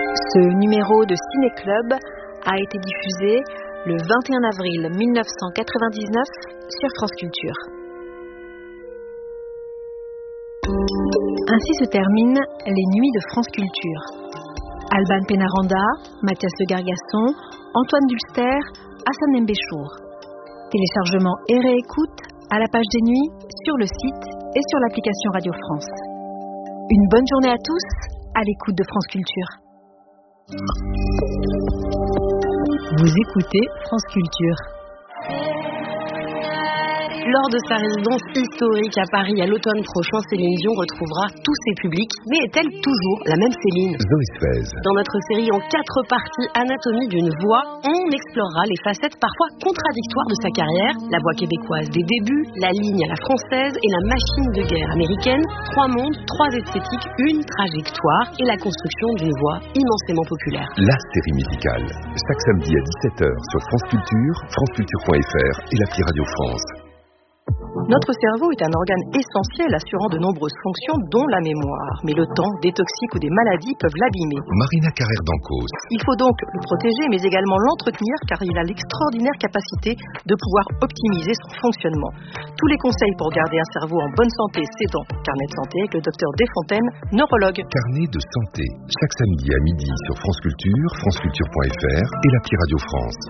Ce numéro de Ciné Club a été diffusé le 21 avril 1999 sur France Culture. Ainsi se terminent les nuits de France Culture. Alban Pénaranda, Mathias Le Gargasson, Antoine Dulster, Hassan Mbéchour. Téléchargement et réécoute à la page des nuits, sur le site et sur l'application Radio France. Une bonne journée à tous, à l'écoute de France Culture. Vous écoutez France Culture. Lors de sa résidence historique à Paris à l'automne prochain, Céline Dion retrouvera tous ses publics. Mais est-elle toujours la même Céline ? Zoé Fez. Dans notre série en 4 parties, Anatomie d'une voix, on explorera les facettes parfois contradictoires de sa carrière. La voix québécoise des débuts, la ligne à la française et la machine de guerre américaine. 3 mondes, 3 esthétiques, une trajectoire et la construction d'une voix immensément populaire. La série musicale. Chaque samedi à 17h sur France Culture, franceculture.fr et l'appli Radio France. Notre cerveau est un organe essentiel assurant de nombreuses fonctions, dont la mémoire. Mais le temps, des toxiques ou des maladies peuvent l'abîmer. Marina Carrère d'Ancos. Il faut donc le protéger, mais également l'entretenir, car il a l'extraordinaire capacité de pouvoir optimiser son fonctionnement. Tous les conseils pour garder un cerveau en bonne santé, c'est dans Carnet de santé avec le docteur Desfontaines, neurologue. Carnet de santé. Chaque samedi à midi sur France Culture, franceculture.fr et l'appli Radio France.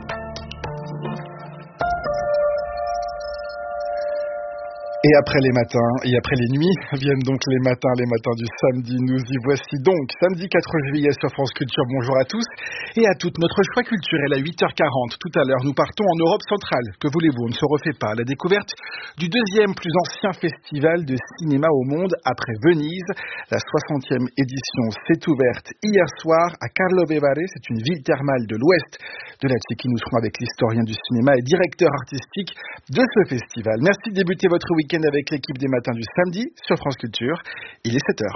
Et après les matins, et après les nuits, viennent donc les matins du samedi. Nous y voici donc, samedi 4 juillet sur France Culture. Bonjour à tous et à toutes. Notre choix culturel à 8h40. Tout à l'heure, nous partons en Europe centrale. Que voulez-vous, on ne se refait pas. La découverte du deuxième plus ancien festival de cinéma au monde après Venise. La 60e édition s'est ouverte hier soir à Karlovy Vary. C'est une ville thermale de l'ouest de la Tchéquie. Nous serons avec l'historien du cinéma et directeur artistique de ce festival. Merci de débuter votre week-end avec l'équipe des matins du samedi sur France Culture. Il est 7h.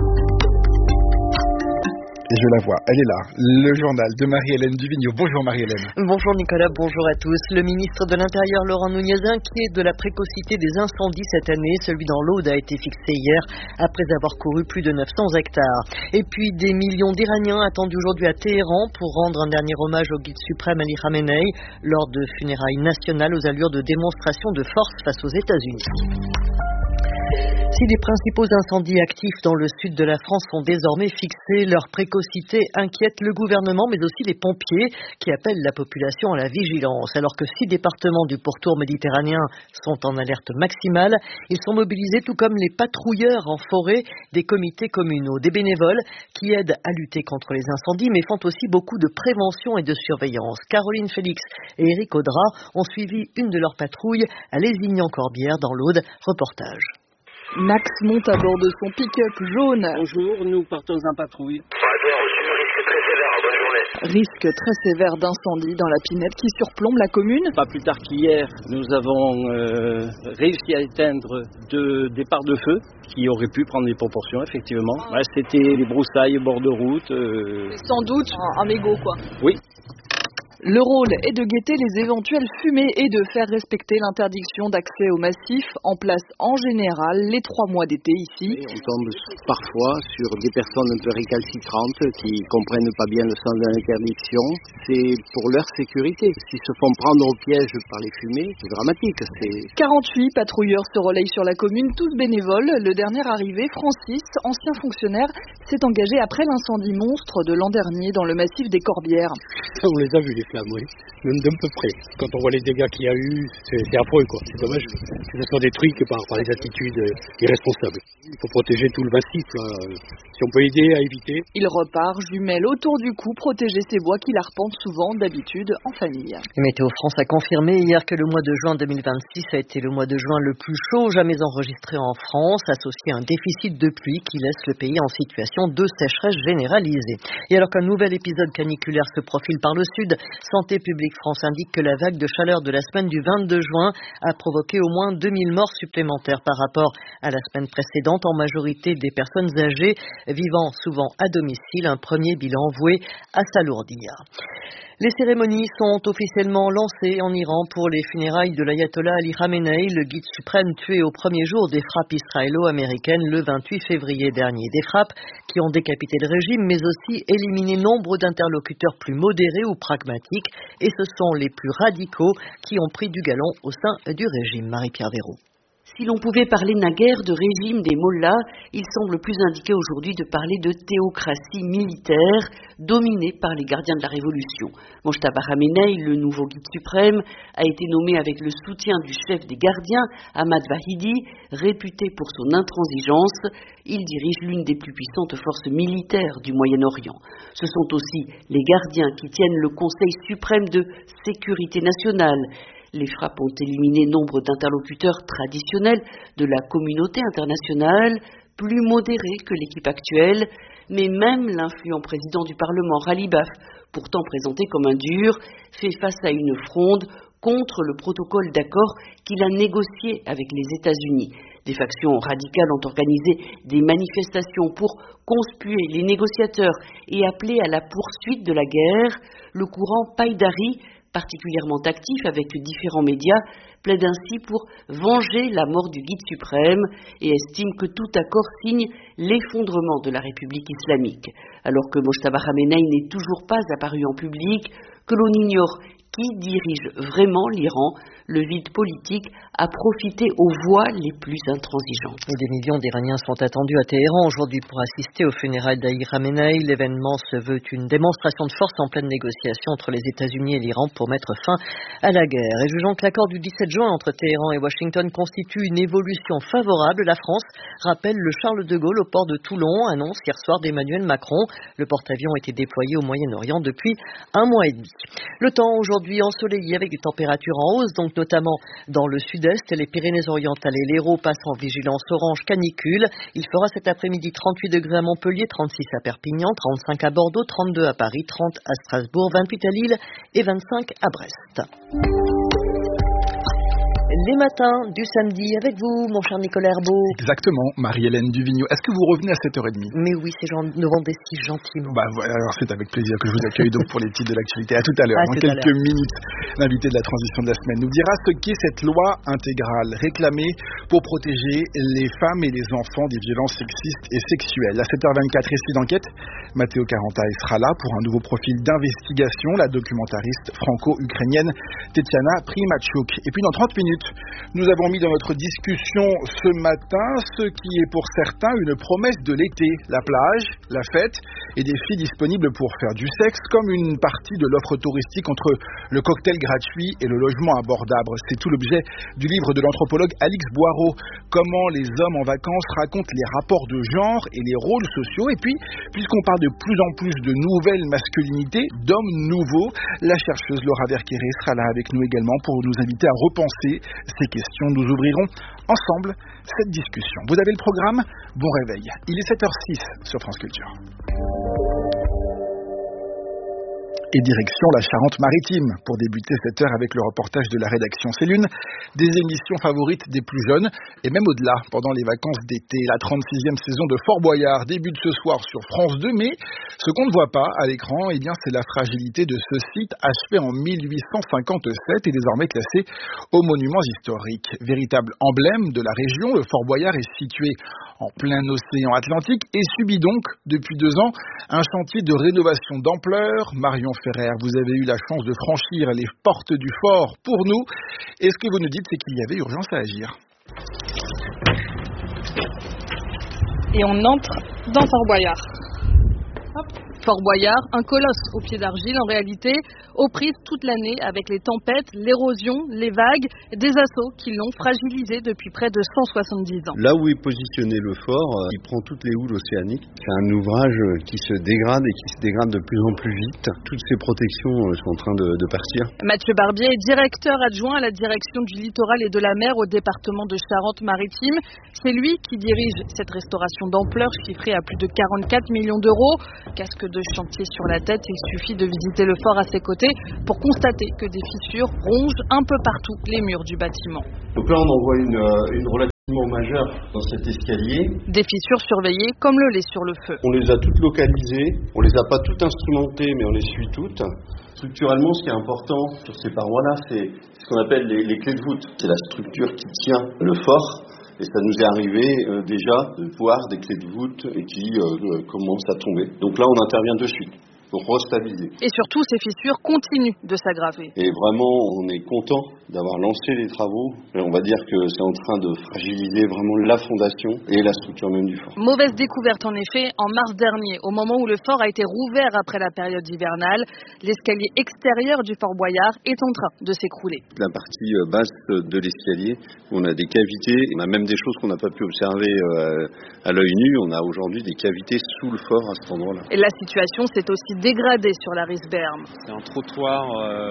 Et je la vois, elle est là, le journal de Marie-Hélène Duvigneau. Bonjour Marie-Hélène. Bonjour Nicolas, bonjour à tous. Le ministre de l'Intérieur Laurent Nunez inquiet de la précocité des incendies cette année. Celui dans l'Aude a été fixé hier après avoir couru plus de 900 hectares. Et puis des millions d'Iraniens attendus aujourd'hui à Téhéran pour rendre un dernier hommage au guide suprême Ali Khamenei lors de funérailles nationales aux allures de démonstration de force face aux États-Unis. Si les principaux incendies actifs dans le sud de la France sont désormais fixés, leur précocité inquiète le gouvernement, mais aussi les pompiers qui appellent la population à la vigilance. Alors que 6 départements du pourtour méditerranéen sont en alerte maximale, ils sont mobilisés tout comme les patrouilleurs en forêt des comités communaux, des bénévoles qui aident à lutter contre les incendies, mais font aussi beaucoup de prévention et de surveillance. Caroline Félix et Éric Audras ont suivi une de leurs patrouilles à Lézignan-Corbière dans l'Aude. Reportage. Max monte à bord de son pick-up jaune. Bonjour, nous partons en patrouille. Risque très sévère d'incendie dans la Pinette qui surplombe la commune. Pas plus tard qu'hier, nous avons réussi à éteindre 2 départs de feu qui auraient pu prendre des proportions, effectivement. Ouais, c'était les broussailles au bord de route. Sans doute un mégot, quoi. Oui. Le rôle est de guetter les éventuelles fumées et de faire respecter l'interdiction d'accès au massif en place en général les 3 mois d'été ici. On tombe parfois sur des personnes un peu récalcitrantes qui comprennent pas bien le sens de l'interdiction. C'est pour leur sécurité. S'ils se font prendre au piège par les fumées, c'est dramatique. 48 patrouilleurs se relayent sur la commune, tous bénévoles. Le dernier arrivé, Francis, ancien fonctionnaire, s'est engagé après l'incendie monstre de l'an dernier dans le massif des Corbières. On les a vus les flammes, oui, même d'un peu près. Quand on voit les dégâts qu'il y a eu, c'est affreux, quoi. C'est dommage que ça soit détruit que par les attitudes irresponsables. Il faut protéger tout le massif, là. Si on peut aider à éviter. Il repart, jumelle autour du cou, protéger ses bois qu'il arpente souvent d'habitude en famille. Météo France a confirmé hier que le mois de juin 2026 a été le mois de juin le plus chaud jamais enregistré en France, associé à un déficit de pluie qui laisse le pays en situation de sécheresse généralisée. Et alors qu'un nouvel épisode caniculaire se profile par le sud, Santé publique France indique que la vague de chaleur de la semaine du 22 juin a provoqué au moins 2000 morts supplémentaires par rapport à la semaine précédente, en majorité des personnes âgées vivant souvent à domicile, un premier bilan voué à s'alourdir. Les cérémonies sont officiellement lancées en Iran pour les funérailles de l'ayatollah Ali Khamenei, le guide suprême tué au premier jour des frappes israélo-américaines le 28 février dernier. Des frappes qui ont décapité le régime, mais aussi éliminé nombre d'interlocuteurs plus modérés ou pragmatiques. Et ce sont les plus radicaux qui ont pris du galon au sein du régime. Marie-Pierre Véraud. Si l'on pouvait parler naguère de régime des mollahs, il semble plus indiqué aujourd'hui de parler de théocratie militaire dominée par les gardiens de la révolution. Mojtaba Khamenei, le nouveau guide suprême, a été nommé avec le soutien du chef des gardiens, Ahmad Vahidi, réputé pour son intransigeance. Il dirige l'une des plus puissantes forces militaires du Moyen-Orient. Ce sont aussi les gardiens qui tiennent le Conseil suprême de sécurité nationale. Les frappes ont éliminé nombre d'interlocuteurs traditionnels de la communauté internationale, plus modérés que l'équipe actuelle, mais même l'influent président du Parlement, Ghalibaf, pourtant présenté comme un dur, fait face à une fronde contre le protocole d'accord qu'il a négocié avec les États-Unis. Des factions radicales ont organisé des manifestations pour conspuer les négociateurs et appeler à la poursuite de la guerre. Le courant Païdari, particulièrement actif avec différents médias, plaide ainsi pour venger la mort du guide suprême et estime que tout accord signe l'effondrement de la République islamique. Alors que Mojtaba Khamenei n'est toujours pas apparu en public, que l'on ignore qui dirige vraiment l'Iran, le vide politique a profité aux voix les plus intransigeantes. Et des millions d'Iraniens sont attendus à Téhéran aujourd'hui pour assister aux funérailles d'Ali Khamenei. L'événement se veut une démonstration de force en pleine négociation entre les États-Unis et l'Iran pour mettre fin à la guerre. Et jugeant que l'accord du 17 juin entre Téhéran et Washington constitue une évolution favorable, la France rappelle le Charles de Gaulle au port de Toulon, annonce hier soir d'Emmanuel Macron. Le porte-avions était déployé au Moyen-Orient depuis 1 mois et demi. Le temps aujourd'hui ensoleillé avec des températures en hausse, donc notamment dans le sud-est, les Pyrénées-Orientales et l'Hérault passent en vigilance orange canicule. Il fera cet après-midi 38 degrés à Montpellier, 36 à Perpignan, 35 à Bordeaux, 32 à Paris, 30 à Strasbourg, 28 à Lille et 25 à Brest. Les matins du samedi avec vous, mon cher Nicolas Herbeau. Exactement, Marie-Hélène Duvigneau. Est-ce que vous revenez à 7h30 ? Mais oui, c'est Jean Novandesti, gentiment. Voilà, alors c'est avec plaisir que je vous accueille donc pour les titres de l'actualité. À tout à l'heure, dans quelques minutes. L'invité de la transition de la semaine nous dira ce qu'est cette loi intégrale réclamée pour protéger les femmes et les enfants des violences sexistes et sexuelles. À 7h24, récit d'enquête, Matteo Carantaï sera là pour un nouveau profil d'investigation, la documentariste franco-ukrainienne Tetiana Primachuk. Et puis dans 30 minutes, nous avons mis dans notre discussion ce matin ce qui est pour certains une promesse de l'été, la plage, la fête et des filles disponibles pour faire du sexe comme une partie de l'offre touristique entre le cocktail gratuit et le logement abordable. C'est tout l'objet du livre de l'anthropologue Alix Boireau. Comment les hommes en vacances racontent les rapports de genre et les rôles sociaux. Et puis, puisqu'on parle de plus en plus de nouvelles masculinités, d'hommes nouveaux, la chercheuse Laura Verqueré sera là avec nous également pour nous inviter à repenser ces questions. Nous ouvrirons ensemble cette discussion. Vous avez le programme ? Bon réveil. Il est 7h06 sur France Culture. Et direction la Charente-Maritime pour débuter cette heure avec le reportage de la rédaction. C'est l'une des émissions favorites des plus jeunes et même au-delà pendant les vacances d'été. La 36e saison de Fort Boyard débute ce soir sur France 2, mais ce qu'on ne voit pas à l'écran, c'est la fragilité de ce site achevé en 1857 et désormais classé au monument historique. Véritable emblème de la région, le Fort Boyard est situé en plein océan Atlantique et subit donc depuis 2 ans un chantier de rénovation d'ampleur. Marion Ferrer, vous avez eu la chance de franchir les portes du fort pour nous. Et ce que vous nous dites, c'est qu'il y avait urgence à agir. Et on entre dans Fort Boyard. Hop. Fort Boyard, un colosse au pied d'argile en réalité, aux prises toute l'année avec les tempêtes, l'érosion, les vagues, des assauts qui l'ont fragilisé depuis près de 170 ans. Là où est positionné le fort, il prend toutes les houles océaniques. C'est un ouvrage qui se dégrade et qui se dégrade de plus en plus vite. Toutes ces protections sont en train de partir. Mathieu Barbier est directeur adjoint à la direction du littoral et de la mer au département de Charente-Maritime. C'est lui qui dirige cette restauration d'ampleur chiffrée à plus de 44 millions d'euros. Casque de chantier sur la tête, il suffit de visiter le fort à ses côtés pour constater que des fissures rongent un peu partout les murs du bâtiment. Donc là on en voit une relative Majeur dans cet escalier. Des fissures surveillées comme le lait sur le feu. On les a toutes localisées, on les a pas toutes instrumentées, mais on les suit toutes. Structurellement, ce qui est important sur ces parois-là, c'est ce qu'on appelle les clés de voûte. C'est la structure qui tient le fort. Et ça nous est arrivé déjà de voir des clés de voûte et qui commencent à tomber. Donc là, on intervient de suite pour restabiliser. Et surtout, ces fissures continuent de s'aggraver. Et vraiment, on est content d'avoir lancé les travaux. Et on va dire que c'est en train de fragiliser vraiment la fondation et la structure même du fort. Mauvaise découverte en effet, en mars dernier, au moment où le fort a été rouvert après la période hivernale, l'escalier extérieur du fort Boyard est en train de s'écrouler. La partie basse de l'escalier, on a des cavités, on a même des choses qu'on n'a pas pu observer à l'œil nu. On a aujourd'hui des cavités sous le fort à cet endroit-là. Et la situation s'est aussi dégradée sur la Risberme. C'est un trottoir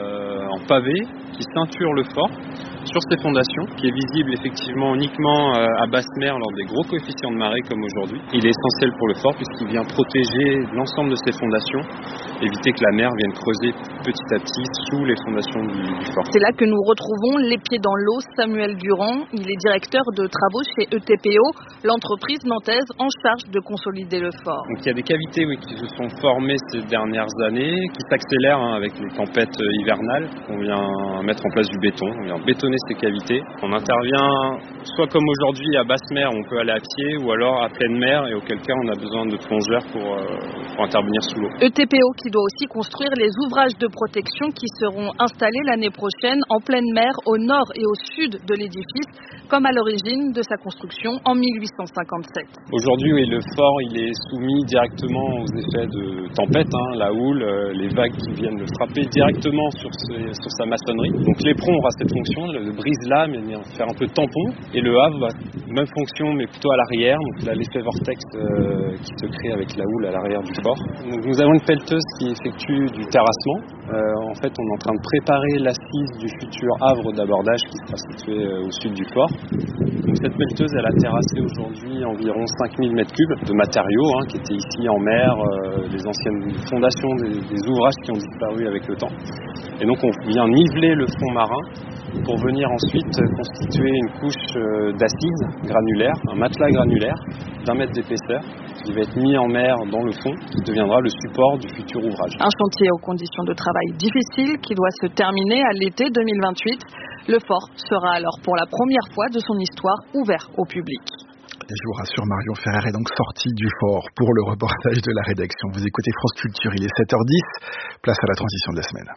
en pavé qui ceinture le fort sur ses fondations, qui est visible effectivement uniquement à basse mer lors des gros coefficients de marée comme aujourd'hui. Il est essentiel pour le fort puisqu'il vient protéger l'ensemble de ses fondations, éviter que la mer vienne creuser petit à petit sous les fondations du fort. C'est là que nous retrouvons les pieds dans l'eau Samuel Durand. Il est directeur de travaux chez ETPO, l'entreprise nantaise en charge de consolider le fort. Donc il y a des cavités qui se sont formées ces dernières années, qui s'accélèrent avec les tempêtes hivernales. On vient mettre en place du béton, on vient bétonner ces cavités. On intervient soit comme aujourd'hui à basse mer, on peut aller à pied, ou alors à pleine mer, et auquel cas on a besoin de plongeurs pour intervenir sous l'eau. ETPO qui doit aussi construire les ouvrages de protection qui seront installés l'année prochaine en pleine mer au nord et au sud de l'édifice, comme à l'origine de sa construction en 1857. Aujourd'hui, oui, le fort il est soumis directement aux effets de tempête, la houle, les vagues qui viennent le frapper directement sur sa maçonnerie. Donc l'éperon aura cette fonction, le brise-lame, faire un peu de tampon, et le havre, même fonction mais plutôt à l'arrière, donc là l'effet vortex qui se crée avec la houle à l'arrière du fort. Donc nous avons une pelleteuse qui effectue du terrassement. En fait, on est en train de préparer l'assise du futur havre d'abordage qui sera situé au sud du fort. Donc cette pelleteuse, elle a terrassé aujourd'hui environ 5000 m3 de matériaux qui étaient ici en mer, les anciennes fondations des ouvrages qui ont disparu avec le temps. Et donc on vient niveler le fond marin pour venir ensuite constituer une couche d'assise granulaire, un matelas granulaire d'1 mètre d'épaisseur qui va être mis en mer dans le fond, qui deviendra le support du futur ouvrage. Un chantier aux conditions de travail difficiles qui doit se terminer à l'été 2028. Le fort sera alors pour la première fois de son histoire ouvert au public. Et je vous rassure, Marion Ferrer est donc sortie du fort pour le reportage de la rédaction. Vous écoutez France Culture, il est 7h10, place à la transition de la semaine.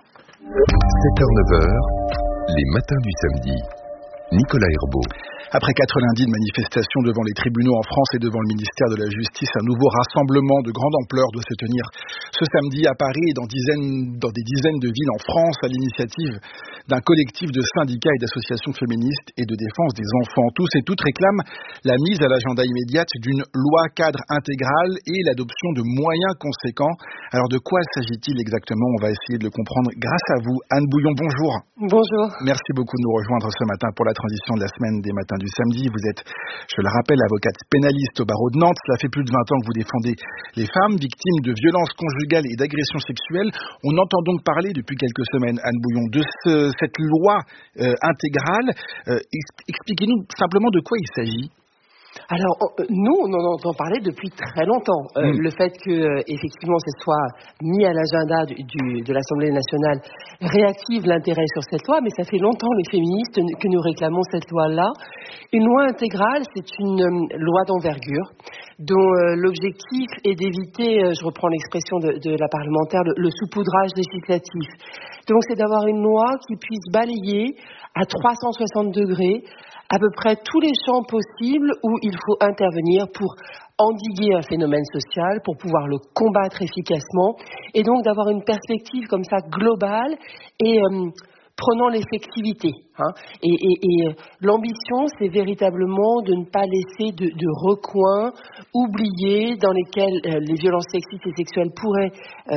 7h-9h, les matins du samedi. Nicolas Herbeau. Après 4 lundis de manifestations devant les tribunaux en France et devant le ministère de la Justice, un nouveau rassemblement de grande ampleur doit se tenir ce samedi à Paris et dans des dizaines de villes en France à l'initiative d'un collectif de syndicats et d'associations féministes et de défense des enfants. Tous et toutes réclament la mise à l'agenda immédiate d'une loi cadre intégrale et l'adoption de moyens conséquents. Alors de quoi s'agit-il exactement? On va essayer de le comprendre grâce à vous. Anne Bouillon, bonjour. Bonjour. Merci beaucoup de nous rejoindre ce matin pour la transition de la semaine des matins du samedi. Vous êtes, je le rappelle, avocate pénaliste au barreau de Nantes. Cela fait plus de 20 ans que vous défendez les femmes victimes de violences conjugales et d'agressions sexuelles. On entend donc parler depuis quelques semaines, Anne Bouillon, de cette loi intégrale. Expliquez-nous simplement de quoi il s'agit. Alors, nous, on en entend parler depuis très longtemps. Le fait que, effectivement, ce soit mis à l'agenda de l'Assemblée nationale réactive l'intérêt sur cette loi, mais ça fait longtemps, les féministes, que nous réclamons cette loi-là. Une loi intégrale, c'est une loi d'envergure dont l'objectif est d'éviter, je reprends l'expression de la parlementaire, le saupoudrage législatif. Donc, c'est d'avoir une loi qui puisse balayer à 360 degrés à peu près tous les champs possibles où il faut intervenir pour endiguer un phénomène social, pour pouvoir le combattre efficacement, et donc d'avoir une perspective comme ça globale et prenant l'effectivité. Et l'ambition, c'est véritablement de ne pas laisser de recoins oubliés dans lesquels les violences sexistes et sexuelles pourraient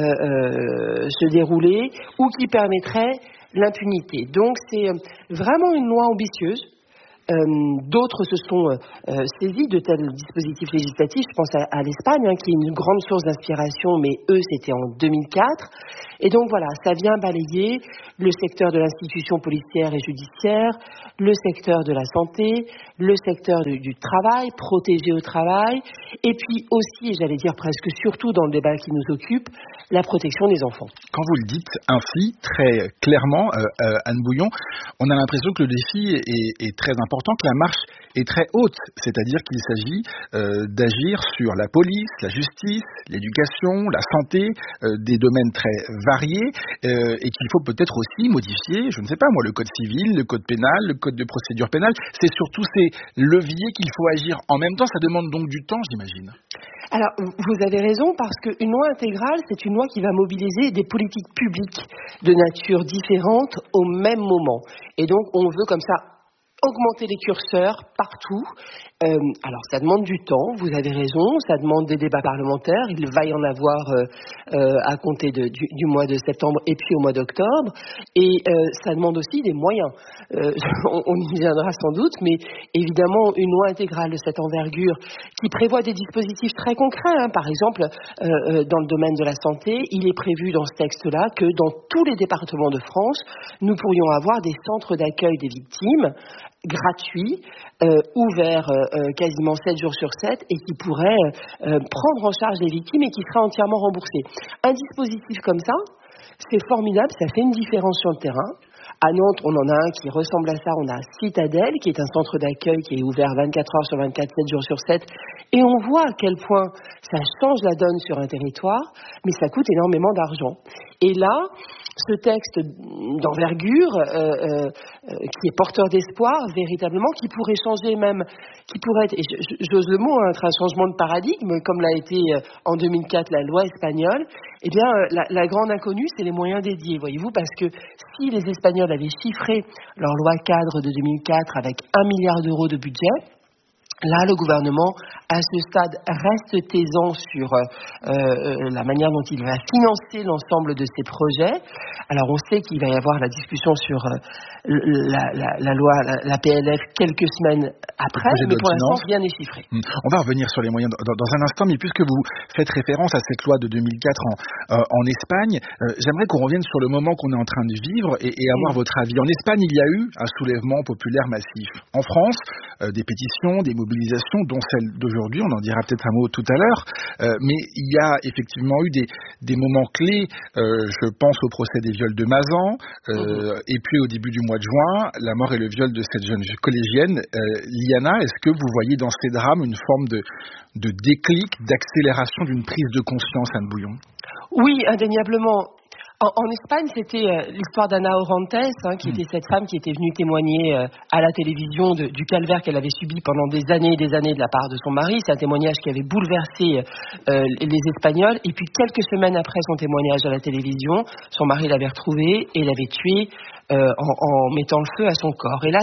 se dérouler ou qui permettraient l'impunité. Donc c'est vraiment une loi ambitieuse. D'autres se sont saisis de tels dispositifs législatifs. Je pense à l'Espagne, qui est une grande source d'inspiration, mais eux, c'était en 2004. Et donc voilà, ça vient balayer le secteur de l'institution policière et judiciaire, le secteur de la santé, le secteur du travail, protégé au travail, et puis aussi, et j'allais dire presque surtout dans le débat qui nous occupe, la protection des enfants. Quand vous le dites ainsi, très clairement, Anne Bouillon, on a l'impression que le défi est très important, que la marche est très haute, c'est-à-dire qu'il s'agit d'agir sur la police, la justice, l'éducation, la santé, des domaines très variés, et qu'il faut peut-être aussi modifier, je ne sais pas moi, le code civil, le code pénal, le code de procédure pénale. C'est sur tous ces leviers qu'il faut agir en même temps. Ça demande donc du temps, j'imagine. Alors, vous avez raison, parce qu'une loi intégrale, c'est une loi qui va mobiliser des politiques publiques de nature différente au même moment. Et donc, on veut comme ça augmenter les curseurs partout. Alors, ça demande du temps, vous avez raison, ça demande des débats parlementaires. Il va y en avoir à compter du mois de septembre et puis au mois d'octobre. Et ça demande aussi des moyens. On y viendra sans doute, mais évidemment, une loi intégrale de cette envergure qui prévoit des dispositifs très concrets. Par exemple, dans le domaine de la santé, il est prévu dans ce texte-là que dans tous les départements de France, nous pourrions avoir des centres d'accueil des victimes gratuits, ouverts quasiment 7 jours sur 7 et qui pourraient prendre en charge les victimes et qui seraient entièrement remboursés. Un dispositif comme ça, c'est formidable, ça fait une différence sur le terrain. À Nantes, on en a un qui ressemble à ça, on a Citadelle, qui est un centre d'accueil qui est ouvert 24 heures sur 24, 7 jours sur 7, et on voit à quel point ça change la donne sur un territoire, mais ça coûte énormément d'argent. Et là, ce texte d'envergure, qui est porteur d'espoir, véritablement, qui pourrait changer même, qui pourrait être, et j'ose le mot, être un changement de paradigme, comme l'a été en 2004 la loi espagnole, eh bien, la grande inconnue, c'est les moyens dédiés, voyez-vous, parce que si les Espagnols avaient chiffré leur loi cadre de 2004 avec 1 milliard d'euros de budget, là, le gouvernement, à ce stade, reste taisant sur la manière dont il va financer l'ensemble de ces projets. Alors, on sait qu'il va y avoir la discussion sur la loi, la PLF, quelques semaines après, mais pour l'instant, rien n'est chiffré. On va revenir sur les moyens dans un instant, mais puisque vous faites référence à cette loi de 2004 en Espagne, j'aimerais qu'on revienne sur le moment qu'on est en train de vivre et avoir votre avis. En Espagne, il y a eu un soulèvement populaire massif. En France, des pétitions, des mobilisations, dont celle d'aujourd'hui, on en dira peut-être un mot tout à l'heure, mais il y a effectivement eu des moments clés, je pense au procès des viols de Mazan, et puis au début du mois de juin, la mort et le viol de cette jeune collégienne, Liana. Est-ce que vous voyez dans ces drames une forme de déclic, d'accélération d'une prise de conscience, Anne Bouillon ? Oui, indéniablement. En Espagne, c'était l'histoire d'Ana Orantes, qui était cette femme qui était venue témoigner à la télévision du calvaire qu'elle avait subi pendant des années et des années de la part de son mari. C'est un témoignage qui avait bouleversé les Espagnols. Et puis, quelques semaines après son témoignage à la télévision, son mari l'avait retrouvée et l'avait tuée en mettant le feu à son corps. Et là,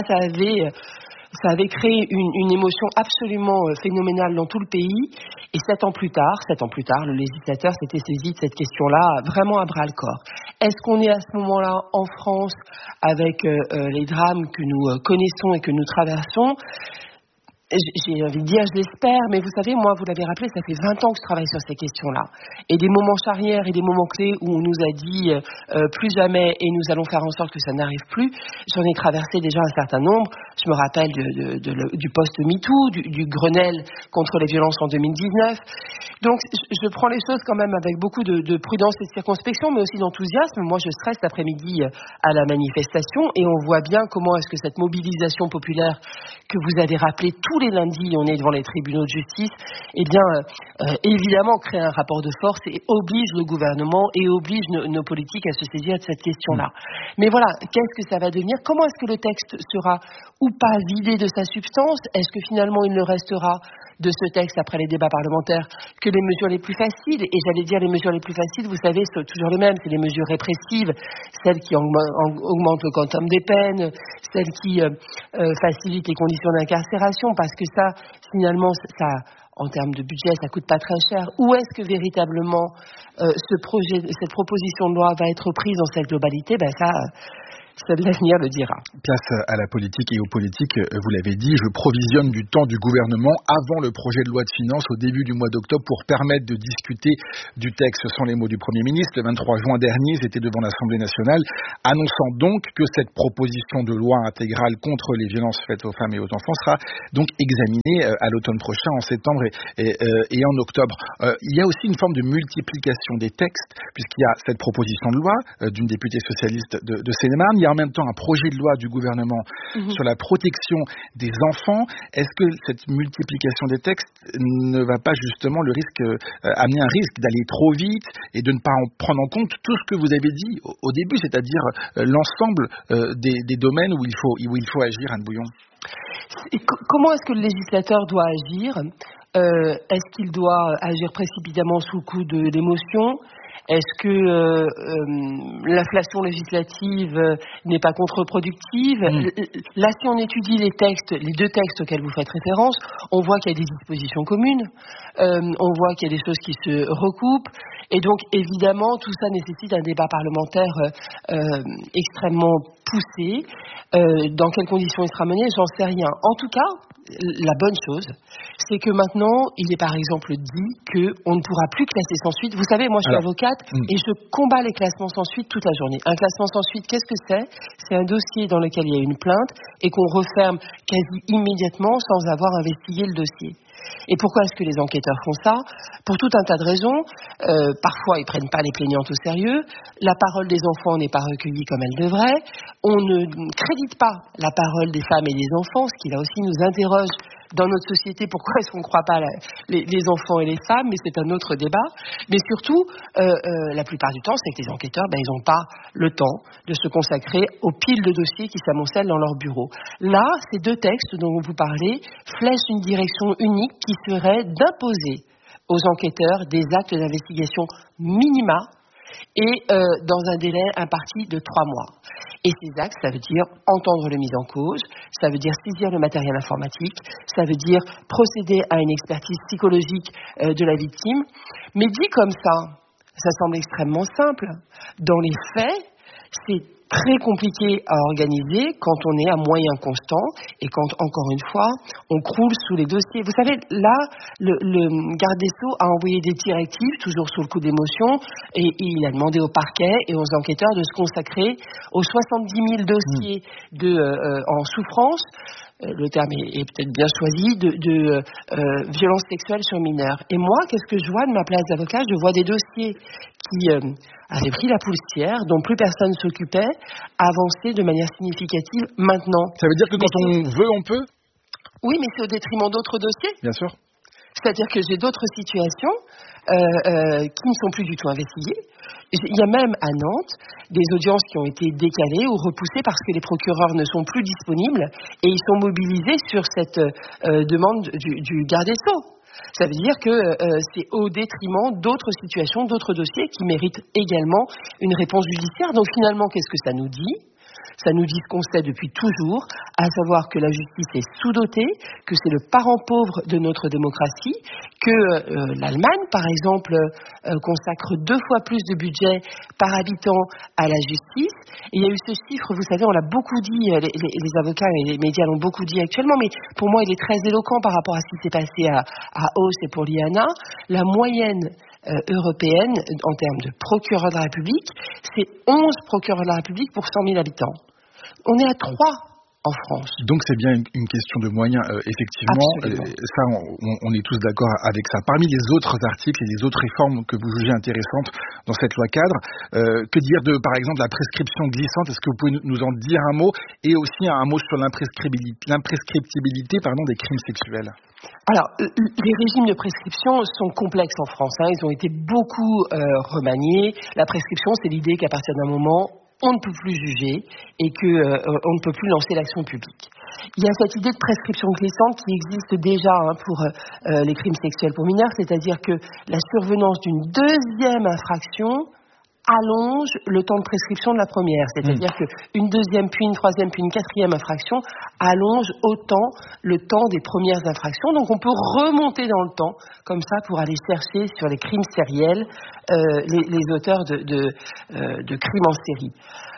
ça avait créé une émotion absolument phénoménale dans tout le pays. Et 7 ans plus tard, le législateur s'était saisi de cette question-là vraiment à bras-le-corps. Est-ce qu'on est à ce moment-là en France avec les drames que nous connaissons et que nous traversons ? J'ai envie de dire, je l'espère, mais vous savez, moi, vous l'avez rappelé, ça fait 20 ans que je travaille sur ces questions-là. Et des moments charnières et des moments clés où on nous a dit plus jamais et nous allons faire en sorte que ça n'arrive plus, j'en ai traversé déjà un certain nombre. Je me rappelle du post-MeToo, du Grenelle contre les violences en 2019. Donc, je prends les choses quand même avec beaucoup de prudence et de circonspection, mais aussi d'enthousiasme. Moi, je serai cet après-midi à la manifestation et on voit bien comment est-ce que cette mobilisation populaire que vous avez rappelée tous les lundis, on est devant les tribunaux de justice, eh bien, évidemment, crée un rapport de force et oblige le gouvernement et oblige nos politiques à se saisir de cette question-là. Mais voilà, qu'est-ce que ça va devenir ? Comment est-ce que le texte sera ou pas vidé de sa substance ? Est-ce que finalement il ne restera de ce texte après les débats parlementaires que les mesures les plus faciles? Et j'allais dire les mesures les plus faciles, vous savez, sont toujours les mêmes, c'est les mesures répressives, celles qui augmentent le quantum des peines, celles qui facilitent les conditions d'incarcération, parce que ça, finalement, ça, en termes de budget, ça coûte pas très cher. Où est-ce que véritablement cette proposition de loi va être prise dans cette globalité ? Ben ça, Seul l'avenir le dira. Place à la politique et aux politiques, vous l'avez dit, je provisionne du temps du gouvernement avant le projet de loi de finances au début du mois d'octobre pour permettre de discuter du texte. Ce sont les mots du Premier ministre. Le 23 juin dernier, c'était devant l'Assemblée nationale, annonçant donc que cette proposition de loi intégrale contre les violences faites aux femmes et aux enfants sera donc examinée à l'automne prochain, en septembre et en octobre. Il y a aussi une forme de multiplication des textes, puisqu'il y a cette proposition de loi d'une députée socialiste de Seine-et-Marne. Il y a en même temps un projet de loi du gouvernement sur la protection des enfants. Est-ce que cette multiplication des textes ne va pas justement amener un risque d'aller trop vite et de ne pas en prendre en compte tout ce que vous avez dit au début, c'est-à-dire l'ensemble des domaines où il faut agir, Anne Bouillon? Comment est-ce que le législateur doit agir? Est-ce qu'il doit agir précipitamment sous le coup de l'émotion? Est-ce que l'inflation législative n'est pas contre-productive? Là, si on étudie les deux textes auxquels vous faites référence, on voit qu'il y a des dispositions communes, on voit qu'il y a des choses qui se recoupent, et donc évidemment tout ça nécessite un débat parlementaire extrêmement poussé. Dans quelles conditions il sera mené, j'en sais rien. En tout cas, la bonne chose, c'est que maintenant, il est par exemple dit qu'on ne pourra plus classer sans suite. Vous savez, moi je suis avocate et je combats les classements sans suite toute la journée. Un classement sans suite, qu'est-ce que c'est? C'est un dossier dans lequel il y a une plainte et qu'on referme quasi immédiatement sans avoir investigué le dossier. Et pourquoi est-ce que les enquêteurs font ça? Pour tout un tas de raisons. Parfois, ils ne prennent pas les plaignantes au sérieux. La parole des enfants n'est pas recueillie comme elle devrait. On ne crédite pas la parole des femmes et des enfants, ce qui là aussi nous interroge dans notre société. Pourquoi est-ce qu'on ne croit pas les enfants et les femmes? Mais c'est un autre débat. Mais surtout, la plupart du temps, c'est que les enquêteurs, ils n'ont pas le temps de se consacrer aux piles de dossiers qui s'amoncellent dans leur bureau. Là, ces deux textes dont vous parlez flèchent une direction unique qui serait d'imposer aux enquêteurs des actes d'investigation minima et dans un délai imparti de 3 mois. Et ces actes, ça veut dire entendre le mis en cause, ça veut dire saisir le matériel informatique, ça veut dire procéder à une expertise psychologique de la victime. Mais dit comme ça semble extrêmement simple. Dans les faits, c'est très compliqué à organiser quand on est à moyens constants et quand, encore une fois, on croule sous les dossiers. Vous savez, là, le garde des Sceaux a envoyé des directives, toujours sous le coup d'émotion, et il a demandé au parquet et aux enquêteurs de se consacrer aux 70 000 dossiers en souffrance. Le terme est peut-être bien choisi, de violences sexuelles sur mineurs. Et moi, qu'est-ce que je vois de ma place d'avocat? Je vois des dossiers qui avaient pris la poussière, dont plus personne ne s'occupait, avancer de manière significative maintenant. Ça veut dire que quand on veut, on peut? Oui, mais c'est au détriment d'autres dossiers. Bien sûr. C'est-à-dire que j'ai d'autres situations qui ne sont plus du tout investiguées. Il y a même à Nantes des audiences qui ont été décalées ou repoussées parce que les procureurs ne sont plus disponibles et ils sont mobilisés sur cette demande du garde des Sceaux. Ça veut dire que c'est au détriment d'autres situations, d'autres dossiers qui méritent également une réponse judiciaire. Donc finalement, qu'est-ce que ça nous dit ? Ça nous dit ce qu'on sait depuis toujours, à savoir que la justice est sous-dotée, que c'est le parent pauvre de notre démocratie, que l'Allemagne, par exemple, consacre 2 fois plus de budget par habitant à la justice. Et il y a eu ce chiffre, vous savez, on l'a beaucoup dit, les avocats et les médias l'ont beaucoup dit actuellement, mais pour moi, il est très éloquent par rapport à ce qui s'est passé à Auss et pour l'IANA. La moyenne européenne, en termes de procureur de la République, c'est 11 procureurs de la République pour 100 000 habitants. On est à 3 en France. Donc c'est bien une question de moyens, effectivement. Ça, on est tous d'accord avec ça. Parmi les autres articles et les autres réformes que vous jugez intéressantes dans cette loi cadre, que dire de, par exemple, la prescription glissante? Est-ce que vous pouvez nous en dire un mot? Et aussi un mot sur l'imprescriptibilité des crimes sexuels. Alors, les régimes de prescription sont complexes en France. Ils ont été beaucoup remaniés. La prescription, c'est l'idée qu'à partir d'un moment, on ne peut plus juger et qu'on ne peut plus lancer l'action publique. Il y a cette idée de prescription glissante qui existe déjà pour les crimes sexuels pour mineurs, c'est-à-dire que la survenance d'une deuxième infraction allonge le temps de prescription de la première. C'est-à-dire qu'une deuxième, puis une troisième, puis une quatrième infraction allonge autant le temps des premières infractions. Donc on peut remonter dans le temps, comme ça, pour aller chercher sur les crimes sériels les auteurs de crimes en série.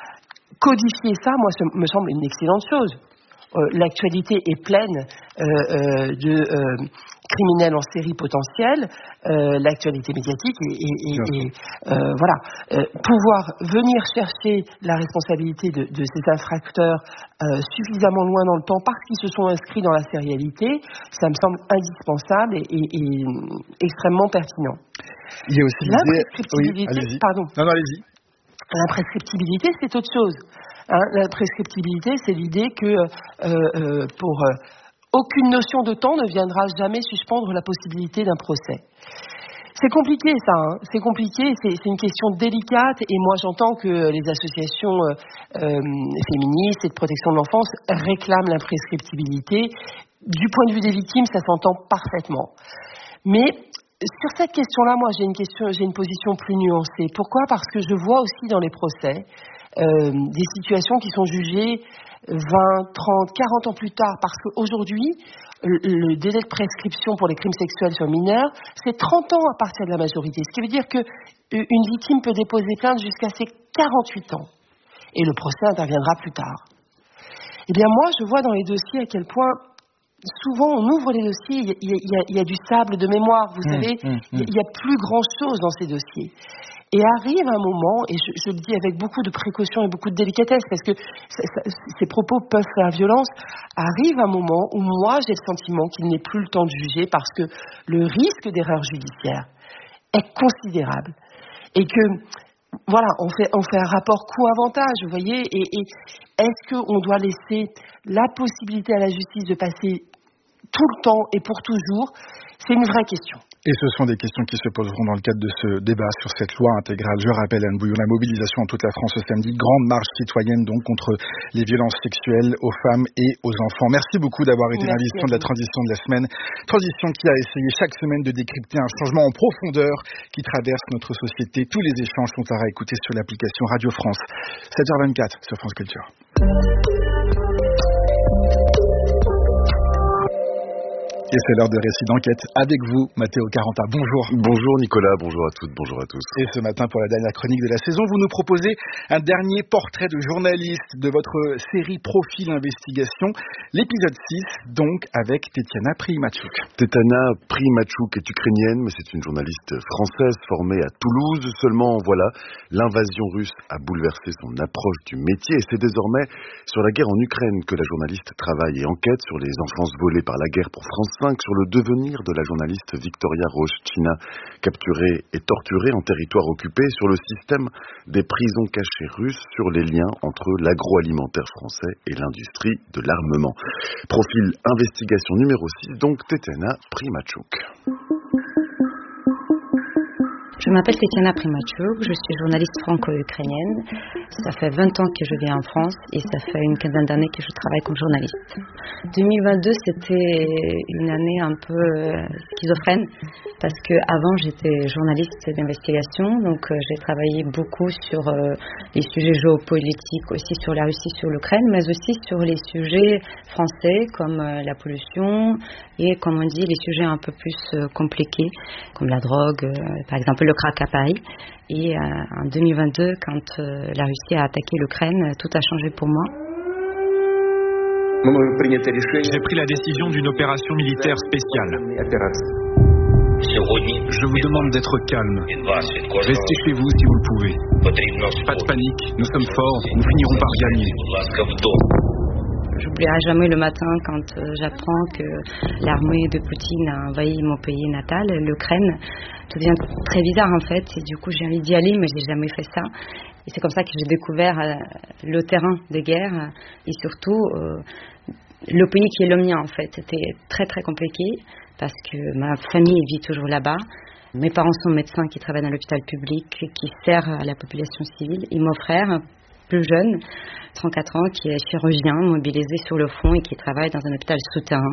codifier ça, moi, ça me semble une excellente chose. L'actualité est pleine de criminels en série potentiels. L'actualité médiatique et voilà. Pouvoir venir chercher la responsabilité de ces infracteurs suffisamment loin dans le temps parce qu'ils se sont inscrits dans la sérialité, ça me semble indispensable et extrêmement pertinent. Il y a aussi l'imprescriptibilité. Oui, pardon. Non, allez-y. L'imprescriptibilité, c'est autre chose. La prescriptibilité, c'est l'idée que aucune notion de temps ne viendra jamais suspendre la possibilité d'un procès. C'est compliqué ça, c'est compliqué, c'est une question délicate et moi j'entends que les associations féministes et de protection de l'enfance réclament l'imprescriptibilité. Du point de vue des victimes, ça s'entend parfaitement. Mais sur cette question-là, moi j'ai une position plus nuancée. Pourquoi ? Parce que je vois aussi dans les procès des situations qui sont jugées 20, 30, 40 ans plus tard, parce qu'aujourd'hui, le délai de prescription pour les crimes sexuels sur mineurs, c'est 30 ans à partir de la majorité. Ce qui veut dire qu'une victime peut déposer plainte jusqu'à ses 48 ans. Et le procès interviendra plus tard. Eh bien moi, je vois dans les dossiers à quel point, souvent on ouvre les dossiers, il y a du sable de mémoire, vous savez, il y a plus grand-chose dans ces dossiers. Et arrive un moment, et je le dis avec beaucoup de précaution et beaucoup de délicatesse, parce que ces propos peuvent faire violence, arrive un moment où moi j'ai le sentiment qu'il n'est plus le temps de juger parce que le risque d'erreur judiciaire est considérable. Et que, voilà, on fait un rapport coût-avantage, vous voyez, et est-ce qu'on doit laisser la possibilité à la justice de passer tout le temps et pour toujours ? C'est une vraie question. Et ce sont des questions qui se poseront dans le cadre de ce débat sur cette loi intégrale. Je rappelle, Anne Bouillon, la mobilisation en toute la France ce samedi, grande marche citoyenne donc contre les violences sexuelles aux femmes et aux enfants. Merci beaucoup d'avoir été l'invitation de la transition de la semaine. Transition qui a essayé chaque semaine de décrypter un changement en profondeur qui traverse notre société. Tous les échanges sont à réécouter sur l'application Radio France. 7h24 sur France Culture. Et c'est l'heure de récit d'enquête avec vous, Matteo Caranta. Bonjour. Bonjour Nicolas, bonjour à toutes, bonjour à tous. Et ce matin, pour la dernière chronique de la saison, vous nous proposez un dernier portrait de journaliste de votre série Profil Investigation, l'épisode 6, donc avec Tetiana Primatchouk. Tetiana Primatchouk est ukrainienne, mais c'est une journaliste française formée à Toulouse. Seulement, voilà, l'invasion russe a bouleversé son approche du métier et c'est désormais sur la guerre en Ukraine que la journaliste travaille et enquête sur les enfances volées par la guerre pour France 5, sur le devenir de la journaliste Victoria Roshchina, capturée et torturée en territoire occupé, sur le système des prisons cachées russes, sur les liens entre l'agroalimentaire français et l'industrie de l'armement. Profil investigation numéro 6, donc Tetiana Primatchouk. Je m'appelle Tetiana Primatchouk, je suis journaliste franco-ukrainienne. Ça fait 20 ans que je vis en France et ça fait une quinzaine d'années que je travaille comme journaliste. 2022, c'était une année un peu schizophrène parce que avant j'étais journaliste d'investigation, donc j'ai travaillé beaucoup sur les sujets géopolitiques, aussi sur la Russie, sur l'Ukraine, mais aussi sur les sujets français comme la pollution et, comme on dit, les sujets un peu plus compliqués comme la drogue, par exemple le crack à Paris. Et en 2022, quand la Russie a attaqué l'Ukraine, tout a changé pour moi. J'ai pris la décision d'une opération militaire spéciale. Je vous demande d'être calme. Restez chez vous si vous le pouvez. Pas de panique, nous sommes forts, nous finirons par gagner. J'oublierai jamais le matin quand j'apprends que l'armée de Poutine a envahi mon pays natal, l'Ukraine. Tout devient très bizarre en fait, et du coup j'ai envie d'y aller, mais j'ai jamais fait ça. Et c'est comme ça que j'ai découvert le terrain de guerre et surtout le pays qui est le mien en fait. C'était très très compliqué parce que ma famille vit toujours là-bas. Mes parents sont médecins qui travaillent dans l'hôpital public, qui sert à la population civile. Et mon frère, plus jeune, 34 ans, qui est chirurgien, mobilisé sur le front et qui travaille dans un hôpital souterrain.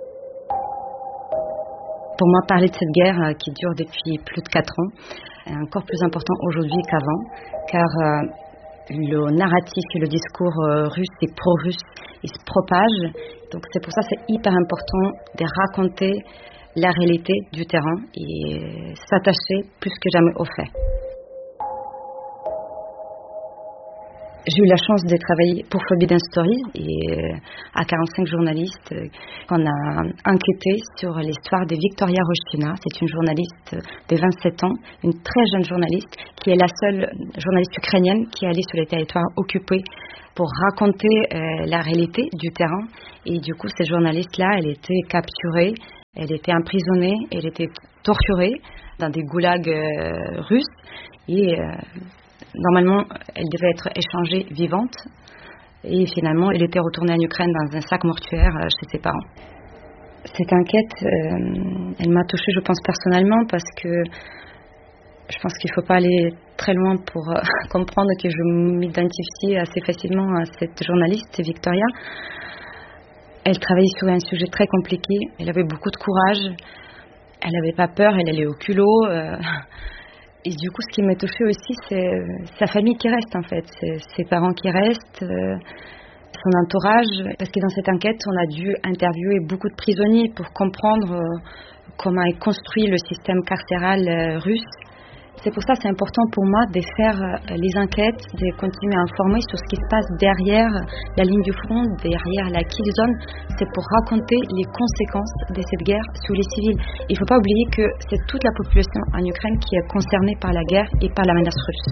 Pour moi, parler de cette guerre qui dure depuis plus de 4 ans est encore plus important aujourd'hui qu'avant, car le narratif et le discours russe et pro-russe, il se propage. Donc c'est pour ça que c'est hyper important de raconter la réalité du terrain et s'attacher plus que jamais aux faits. J'ai eu la chance de travailler pour Forbidden Stories et à 45 journalistes. On a enquêté sur l'histoire de Victoria Roshkina. C'est une journaliste de 27 ans, une très jeune journaliste qui est la seule journaliste ukrainienne qui est allée sur les territoires occupés pour raconter la réalité du terrain. Et du coup, cette journaliste-là, elle était capturée, elle était emprisonnée, elle était torturée dans des goulags russes et normalement, elle devait être échangée vivante et finalement, elle était retournée en Ukraine dans un sac mortuaire chez ses parents. Cette enquête, elle m'a touchée, je pense, personnellement parce que je pense qu'il ne faut pas aller très loin pour comprendre que je m'identifie assez facilement à cette journaliste, Victoria. Elle travaillait sur un sujet très compliqué, elle avait beaucoup de courage, elle n'avait pas peur, elle allait au culot. Et du coup, ce qui m'a touchée aussi, c'est sa famille qui reste, en fait. C'est ses parents qui restent, son entourage. Parce que dans cette enquête, on a dû interviewer beaucoup de prisonniers pour comprendre comment est construit le système carcéral russe. C'est pour ça que c'est important pour moi de faire les enquêtes, de continuer à informer sur ce qui se passe derrière la ligne du front, derrière la kill zone. C'est pour raconter les conséquences de cette guerre sur les civils. Il ne faut pas oublier que c'est toute la population en Ukraine qui est concernée par la guerre et par la menace russe.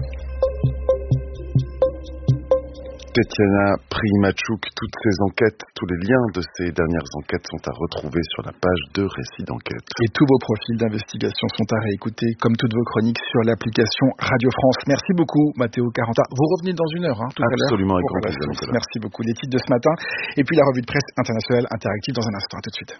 Tatiana Primatchouk, toutes ces enquêtes, tous les liens de ces dernières enquêtes sont à retrouver sur la page de Récits d'enquête. Et tous vos profils d'investigation sont à réécouter, comme toutes vos chroniques, sur l'application Radio France. Merci beaucoup, Matteo Caranta. Vous revenez dans une heure, tout à l'heure. Absolument, avec grand plaisir. Merci beaucoup. Les titres de ce matin, et puis la revue de presse internationale interactive dans un instant. À tout de suite.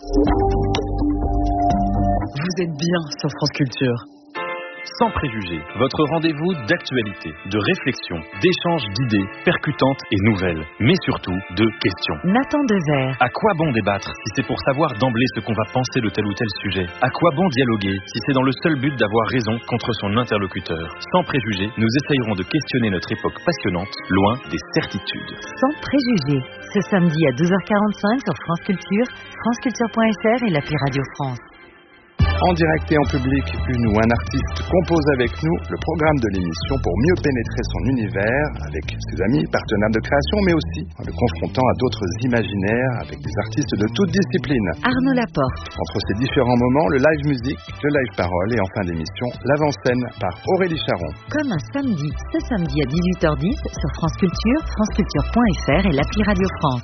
Vous êtes bien sur France Culture. Sans préjugés, votre rendez-vous d'actualité, de réflexion, d'échange d'idées percutantes et nouvelles, mais surtout de questions. Nathan Dever. À quoi bon débattre si c'est pour savoir d'emblée ce qu'on va penser de tel ou tel sujet? À quoi bon dialoguer si c'est dans le seul but d'avoir raison contre son interlocuteur? Sans préjugés, nous essayerons de questionner notre époque passionnante, loin des certitudes. Sans préjugés, ce samedi à 12h45 sur France Culture, franceculture.fr et l'appli Radio France. En direct et en public, une ou un artiste compose avec nous le programme de l'émission pour mieux pénétrer son univers avec ses amis, partenaires de création, mais aussi en le confrontant à d'autres imaginaires avec des artistes de toutes disciplines. Arnaud Laporte. Entre ces différents moments, le live musique, le live parole et en fin d'émission, l'avant-scène par Aurélie Charon. Comme un samedi, ce samedi à 18h10 sur France Culture, franceculture.fr et l'appli Radio France.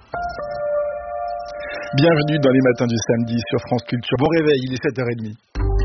Bienvenue dans les matins du samedi sur France Culture. Bon réveil, il est 7h30.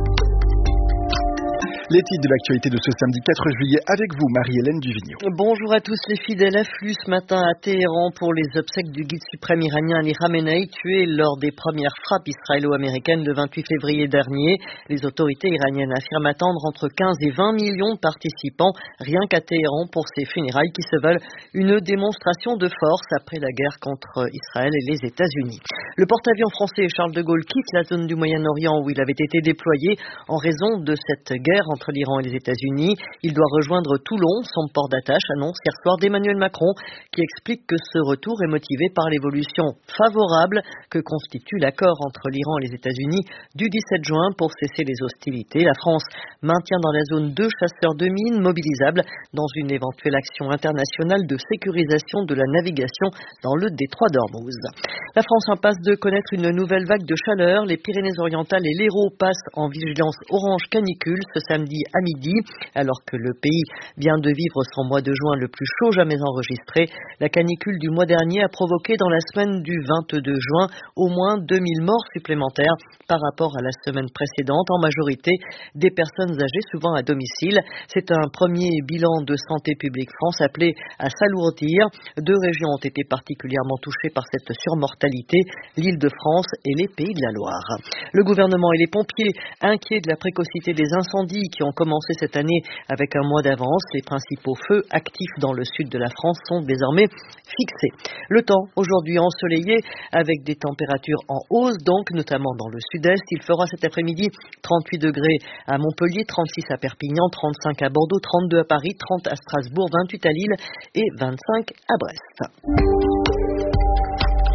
Les titres de l'actualité de ce samedi 4 juillet avec vous, Marie-Hélène Duvigneau. Bonjour à tous. Les fidèles affluent ce matin à Téhéran pour les obsèques du guide suprême iranien Ali Khamenei, tué lors des premières frappes israélo-américaines le 28 février dernier. Les autorités iraniennes affirment attendre entre 15 et 20 millions de participants rien qu'à Téhéran pour ces funérailles qui se veulent une démonstration de force après la guerre contre Israël et les États-Unis. Le porte-avions français Charles de Gaulle quitte la zone du Moyen-Orient où il avait été déployé en raison de cette guerre entre l'Iran et les États-Unis. Il doit rejoindre Toulon, son port d'attache, annonce hier soir d'Emmanuel Macron, qui explique que ce retour est motivé par l'évolution favorable que constitue l'accord entre l'Iran et les États-Unis du 17 juin pour cesser les hostilités. La France maintient dans la zone 2 chasseurs de mines mobilisables dans une éventuelle action internationale de sécurisation de la navigation dans le détroit d'Ormuz. La France impasse de connaître une nouvelle vague de chaleur. Les Pyrénées-Orientales et l'Hérault passent en vigilance orange canicule ce samedi à midi, alors que le pays vient de vivre son mois de juin le plus chaud jamais enregistré. La canicule du mois dernier a provoqué dans la semaine du 22 juin au moins 2000 morts supplémentaires par rapport à la semaine précédente, en majorité des personnes âgées, souvent à domicile. C'est un premier bilan de Santé publique France appelé à s'alourdir. 2 régions ont été particulièrement touchées par cette surmortalité, l'Île-de-France et les Pays de la Loire. Le gouvernement et les pompiers, inquiets de la précocité des incendies qui ont commencé cette année avec un mois d'avance, les principaux feux actifs dans le sud de la France sont désormais fixés. Le temps aujourd'hui ensoleillé avec des températures en hausse, donc notamment dans le sud-est. Il fera cet après-midi 38 degrés à Montpellier, 36 à Perpignan, 35 à Bordeaux, 32 à Paris, 30 à Strasbourg, 28 à Lille et 25 à Brest.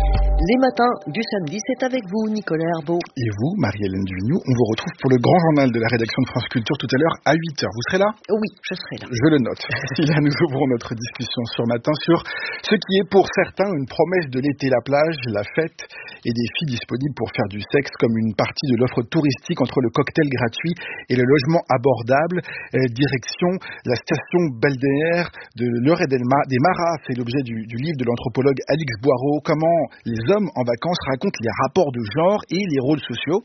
Les matins du samedi, c'est avec vous, Nicolas Herbeau. Et vous, Marie-Hélène Duvigneau, on vous retrouve pour le grand journal de la rédaction de France Culture tout à l'heure à 8h. Vous serez là ? Oui, je serai là. Je le note. D'ici là, nous ouvrons notre discussion sur Matin sur ce qui est pour certains une promesse de l'été, la plage, la fête et des filles disponibles pour faire du sexe comme une partie de l'offre touristique entre le cocktail gratuit et le logement abordable. Direction la station balnéaire de l'Eure des Maras. C'est l'objet du livre de l'anthropologue Alix Boireau. Comment les hommes en vacances racontent les rapports de genre et les rôles sociaux.